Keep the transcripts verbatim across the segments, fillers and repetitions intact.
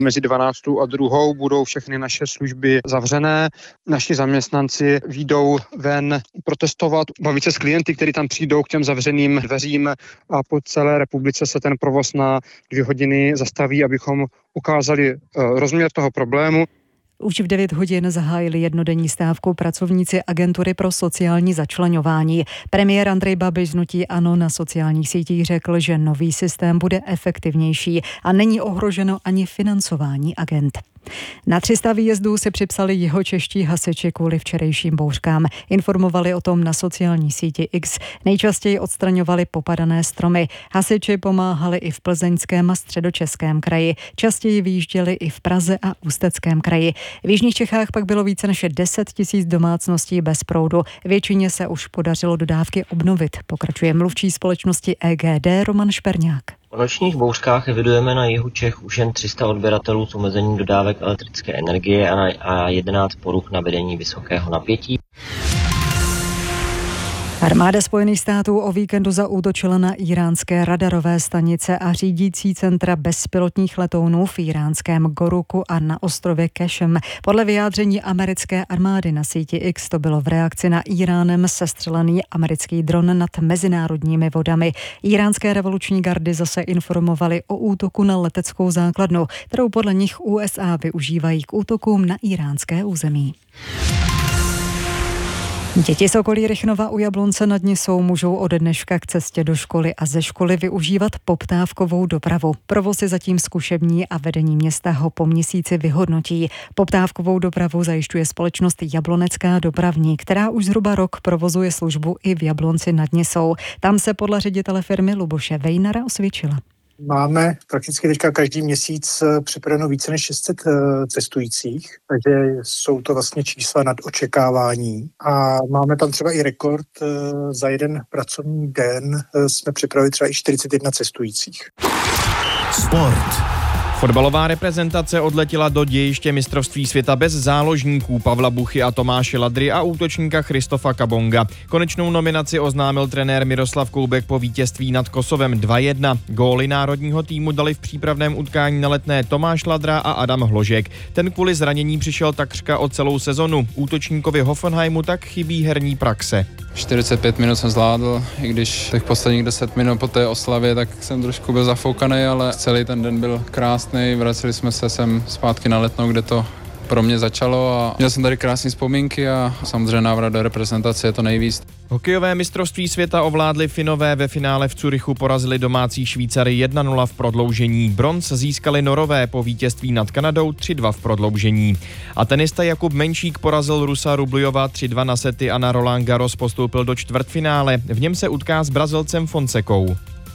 Mezi dvanáctou a druhou budou všechny naše služby zavřené. Naši zaměstnanci vyjdou ven protestovat, bavit se s klienty, kteří tam přijdou k těm zavřeným dveřím, a po celé republice se ten provoz na dvě hodiny zastaví, abychom ukázali rozměr toho problému. Už v devět hodin zahájili jednodenní stávku pracovníci agentury pro sociální začleňování. Premiér Andrej Babiš z hnutí ANO na sociálních sítích řekl, že nový systém bude efektivnější a není ohroženo ani financování agent. Na tři sta výjezdů se připsali jihočeští hasiči kvůli včerejším bouřkám. Informovali o tom na sociální síti X. Nejčastěji odstraňovali popadané stromy. Hasiči pomáhali i v Plzeňském a Středočeském kraji. Častěji vyjížděli i v Praze a Ústeckém kraji. V jižních Čechách pak bylo více než deset tisíc domácností bez proudu. Většině se už podařilo dodávky obnovit, pokračuje mluvčí společnosti E G D Roman Šperňák. Po nočních bouřkách evidujeme na jihu Čech už jen tři sta odběratelů s omezením dodávek elektrické energie a, na, a jedenáct poruch na vedení vysokého napětí. Armáda Spojených států o víkendu zaútočila na íránské radarové stanice a řídící centra bezpilotních letounů v íránském Goruku a na ostrově Kešem. Podle vyjádření americké armády na síti X to bylo v reakci na Íránem sestřelený americký dron nad mezinárodními vodami. Íránské revoluční gardy zase informovali o útoku na leteckou základnu, kterou podle nich U S A využívají k útokům na íránské území. Děti z okolí Rychnova u Jablonce nad Nisou můžou ode dneška k cestě do školy a ze školy využívat poptávkovou dopravu. Provoz je zatím zkušební a vedení města ho po měsíci vyhodnotí. Poptávkovou dopravu zajišťuje společnost Jablonecká dopravní, která už zhruba rok provozuje službu i v Jablonci nad Nisou. Tam se podle ředitele firmy Luboše Vejnara osvědčila. Máme prakticky teďka každý měsíc připraveno více než šest set cestujících, takže jsou to vlastně čísla nad očekávání. A máme tam třeba i rekord, za jeden pracovní den jsme připravili třeba i čtyřicet jedna cestujících. Sport. Fotbalová reprezentace odletěla do dějiště mistrovství světa bez záložníků Pavla Buchy a Tomáše Ladry a útočníka Christofa Kabonga. Konečnou nominaci oznámil trenér Miroslav Koubek po vítězství nad Kosovem dva jedna. Góly národního týmu dali v přípravném utkání na Letné Tomáš Ladra a Adam Hložek. Ten kvůli zranění přišel takřka o celou sezonu. Útočníkovi Hoffenheimu tak chybí herní praxe. čtyřicet pět minut jsem zvládl, i když těch posledních deset minut po té oslavě, tak jsem trošku byl zafoukaný, ale celý ten den byl krásný. Vraceli jsme se sem zpátky na Letnou, kde to pro mě začalo a měl jsem tady krásné vzpomínky a samozřejmě návrat do reprezentace je to nejvíc. Hokejové mistrovství světa ovládli Finové, ve finále v Curychu porazili domácí Švýcary jedna nula v prodloužení. Bronz získali Norové po vítězství nad Kanadou tři dva v prodloužení. A tenista Jakub Menšík porazil Rusa Rubliova tři dva na sety a na Roland Garros postoupil do čtvrtfinále. V něm se utká s Brazilcem Fonsecou.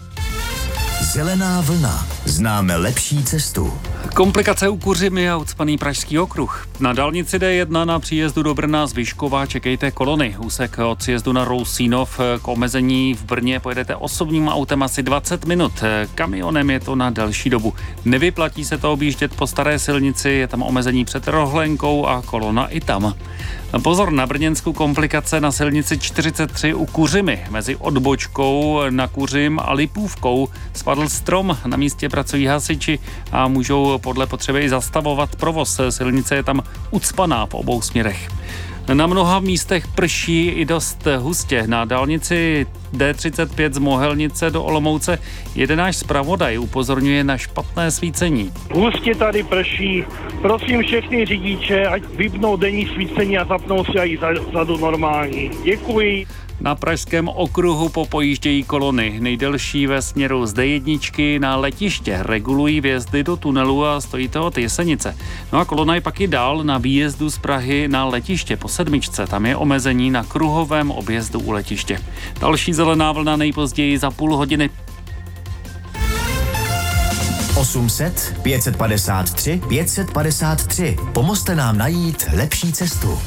Zelená vlna. Známe lepší cestu. Komplikace u Kuřimy a ucpaný Pražský okruh. Na dálnici D jedna na příjezdu do Brna z Vyškova čekejte kolony. Úsek od sjezdu na Rousínov k omezení v Brně pojedete osobním autem asi dvacet minut. Kamionem je to na delší dobu. Nevyplatí se to objíždět po staré silnici, je tam omezení před Rohlenkou a kolona i tam. Pozor na brněnskou komplikace na silnici čtyřicet tři u Kuřimy. Mezi odbočkou na Kuřim a Lipůvkou spadl strom. Na místě pracují hasiči a můžou podle potřeby i zastavovat provoz. Silnice je tam ucpaná v obou směrech. Na mnoha místech prší i dost hustě. Na dálnici D třicet pět z Mohelnice do Olomouce jeden náš zpravodaj upozorňuje na špatné svícení. Hustě tady prší. Prosím všechny řidiče, ať vypnou denní svícení a zapnou si aj zadu normální. Děkuji. Na Pražském okruhu popojíždějí kolony. Nejdelší ve směru z D jedna na letiště. Regulují vjezdy do tunelu a stojí to od Jesenice. No a kolona je pak i dál na výjezdu z Prahy na letiště po sedmičce. Tam je omezení na kruhovém objezdu u letiště. Další zelená vlna nejpozději za půl hodiny. osm set, pět set padesát tři, pět set padesát tři. Pomozte nám najít lepší cestu.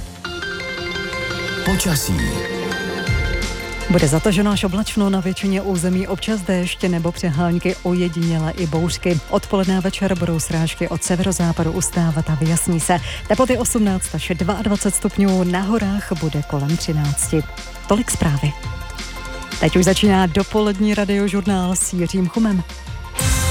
Počasí. Bude zataženo až oblačno, na většině území občas déšť nebo přehánky, ojediněle i bouřky. Odpoledne a večer budou srážky od severozápadu ustávat a vyjasní se. Teploty osmnáct až dvacet dva stupňů, na horách bude kolem třináct. Tolik zprávy. Teď už začíná dopolední radiožurnál s Jiřím Chumem.